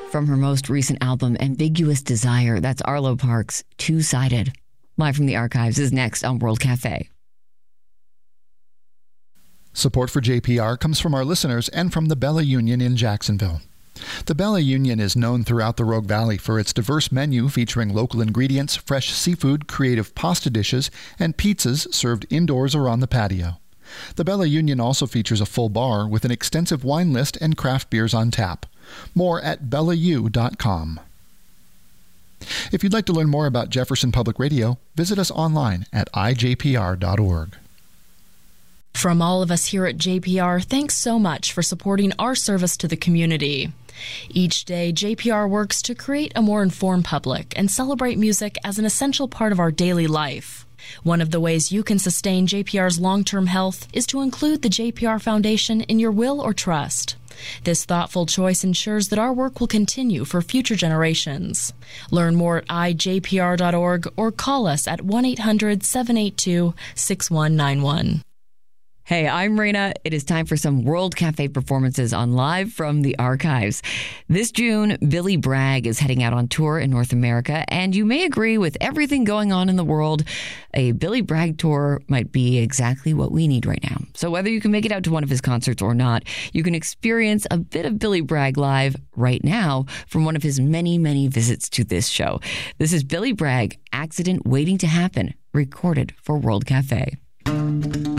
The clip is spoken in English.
From her most recent album, Ambiguous Desire, that's Arlo Parks' Two-Sided. Live from the Archives is next on World Cafe. Support for JPR comes from our listeners and from the Bella Union in Jacksonville. The Bella Union is known throughout the Rogue Valley for its diverse menu featuring local ingredients, fresh seafood, creative pasta dishes, and pizzas served indoors or on the patio. The Bella Union also features a full bar with an extensive wine list and craft beers on tap. More at bellau.com. If you'd like to learn more about Jefferson Public Radio, visit us online at ijpr.org. From all of us here at JPR, thanks so much for supporting our service to the community. Each day, JPR works to create a more informed public and celebrate music as an essential part of our daily life. One of the ways you can sustain JPR's long-term health is to include the JPR Foundation in your will or trust. This thoughtful choice ensures that our work will continue for future generations. Learn more at ijpr.org or call us at 1-800-782-6191. Hey, I'm Raina. It is time for some World Cafe performances on Live from the Archives. This June, Billy Bragg is heading out on tour in North America, and you may agree with everything going on in the world, a Billy Bragg tour might be exactly what we need right now. So whether you can make it out to one of his concerts or not, you can experience a bit of Billy Bragg live right now from one of his many, many visits to this show. This is Billy Bragg, Accident Waiting to Happen, recorded for World Cafe.